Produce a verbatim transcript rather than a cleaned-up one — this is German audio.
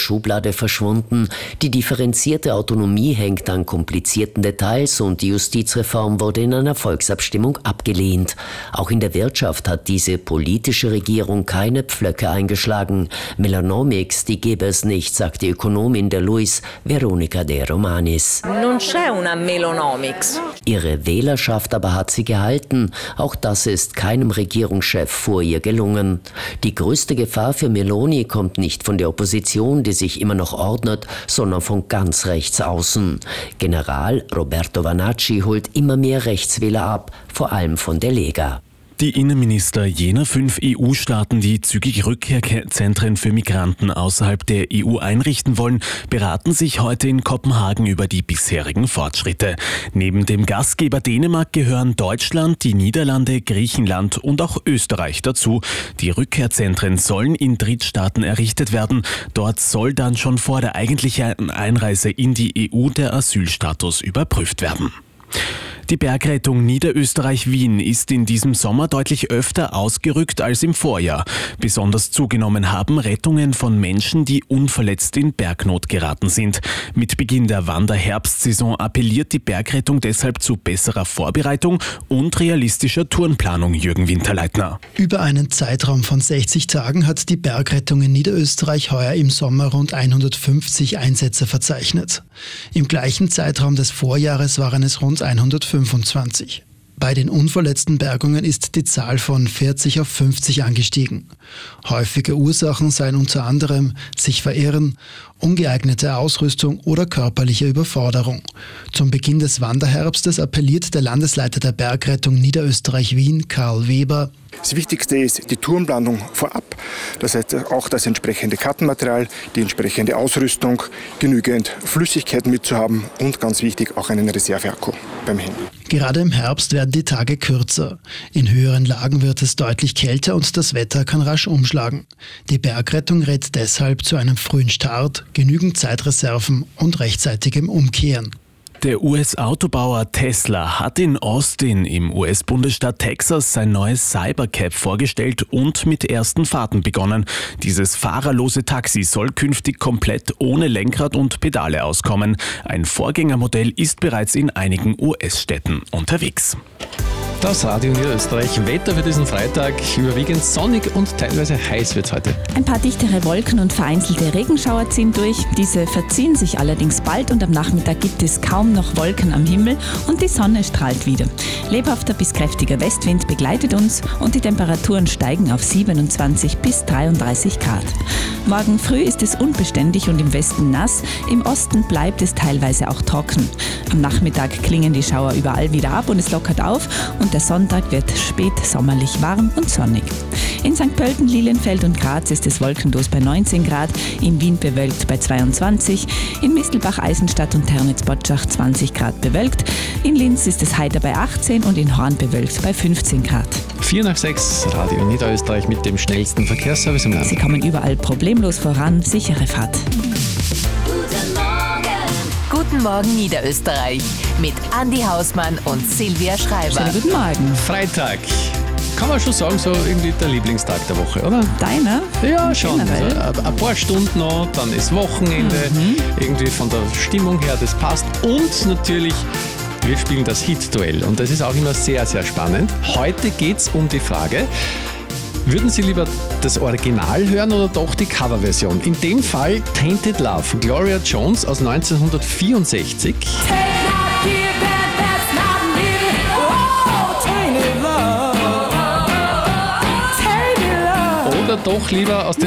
Schublade verschwunden. Die differenzierte Autonomie hängt an komplizierten Details und die Justizreform wurde in einer Volksabstimmung abgelehnt. Auch in der Wirtschaft hat diese politische Regierung keine Pflöcke eingeschlagen. Melonomics, die gäbe es nicht, sagt die Ökonomin der Luis, Veronica De Romanis. Non c'è una Melonomics. Ihre Wählerschaft aber hat sie gehalten. Auch das ist keinem Regierungschef vor ihr gelungen. Die größte Gefahr für Meloni kommt nicht von der Opposition, die sich immer noch ordnet, sondern von ganz rechts außen. General Roberto Vanacci holt immer mehr Rechtswähler ab, vor allem von der Lega. Die Innenminister jener fünf E U-Staaten, die zügig Rückkehrzentren für Migranten außerhalb der E U einrichten wollen, beraten sich heute in Kopenhagen über die bisherigen Fortschritte. Neben dem Gastgeber Dänemark gehören Deutschland, die Niederlande, Griechenland und auch Österreich dazu. Die Rückkehrzentren sollen in Drittstaaten errichtet werden. Dort soll dann schon vor der eigentlichen Einreise in die E U der Asylstatus überprüft werden. Die Bergrettung Niederösterreich-Wien ist in diesem Sommer deutlich öfter ausgerückt als im Vorjahr. Besonders zugenommen haben Rettungen von Menschen, die unverletzt in Bergnot geraten sind. Mit Beginn der Wanderherbstsaison appelliert die Bergrettung deshalb zu besserer Vorbereitung und realistischer Tourenplanung, Jürgen Winterleitner. Über einen Zeitraum von sechzig Tagen hat die Bergrettung in Niederösterreich heuer im Sommer rund hundertfünfzig Einsätze verzeichnet. Im gleichen Zeitraum des Vorjahres waren es rund hundertfünfundzwanzig. Bei den unverletzten Bergungen ist die Zahl von vierzig auf fünfzig angestiegen. Häufige Ursachen seien unter anderem sich verirren, ungeeignete Ausrüstung oder körperliche Überforderung. Zum Beginn des Wanderherbstes appelliert der Landesleiter der Bergrettung Niederösterreich-Wien, Karl Weber: Das Wichtigste ist die Tourenplanung vorab, das heißt auch das entsprechende Kartenmaterial, die entsprechende Ausrüstung, genügend Flüssigkeit mitzuhaben und ganz wichtig auch einen Reserveakku beim Handy. Gerade im Herbst werden die Tage kürzer. In höheren Lagen wird es deutlich kälter und das Wetter kann rasch umschlagen. Die Bergrettung rät deshalb zu einem frühen Start, genügend Zeitreserven und rechtzeitigem Umkehren. Der U S-Autobauer Tesla hat in Austin im U S-Bundesstaat Texas sein neues Cybercab vorgestellt und mit ersten Fahrten begonnen. Dieses fahrerlose Taxi soll künftig komplett ohne Lenkrad und Pedale auskommen. Ein Vorgängermodell ist bereits in einigen U S-Städten unterwegs. Das Radio Niederösterreich. Wetter für diesen Freitag überwiegend sonnig und teilweise heiß wird es heute. Ein paar dichtere Wolken und vereinzelte Regenschauer ziehen durch. Diese verziehen sich allerdings bald und am Nachmittag gibt es kaum noch Wolken am Himmel und die Sonne strahlt wieder. Lebhafter bis kräftiger Westwind begleitet uns und die Temperaturen steigen auf siebenundzwanzig bis dreiunddreißig Grad. Morgen früh ist es unbeständig und im Westen nass, im Osten bleibt es teilweise auch trocken. Am Nachmittag klingen die Schauer überall wieder ab und es lockert auf und der Sonntag wird spät sommerlich warm und sonnig. In Sankt Pölten, Lilienfeld und Graz ist es wolkenlos bei neunzehn Grad, in Wien bewölkt bei zweiundzwanzig, in Mistelbach, Eisenstadt und Ternitz-Botschach zwanzig Grad bewölkt, in Linz ist es heiter bei achtzehn und in Horn bewölkt bei fünfzehn Grad. vier nach sechs, Radio Niederösterreich mit dem schnellsten Verkehrsservice im Land. Sie kommen überall problemlos voran, sichere Fahrt. Guten Morgen. Guten Morgen Niederösterreich mit Andi Hausmann und Silvia Schreiber. Schönen guten Morgen. Freitag. Kann man schon sagen, so irgendwie der Lieblingstag der Woche, oder? Deiner? Ja, schon. Generell? Also ein paar Stunden noch, dann ist Wochenende. Mhm. Irgendwie von der Stimmung her, das passt. Und natürlich, wir spielen das Hit-Duell. Und das ist auch immer sehr, sehr spannend. Heute geht es um die Frage: Würden Sie lieber das Original hören oder doch die Coverversion? In dem Fall Tainted Love, Gloria Jones aus neunzehnhundertvierundsechzig. Oder doch lieber aus den